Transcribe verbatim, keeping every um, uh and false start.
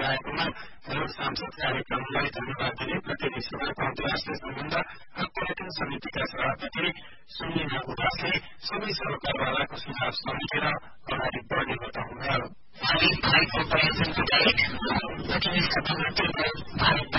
गराएकोमा मूल सांसद कार्यक्रमलाई धन्यवाद दिने प्रतिनिधि सभाको अन्तर्राष्ट्रिय सम्बन्ध र पर्यटन समितिका सभापति सुनिना उदासले सबै सरकारवालाको सुझाव समेटेर अगाडि बढ्ने बताउनुभयो। भएको पर्यटनको डाइट प्रतिनिधि सभामा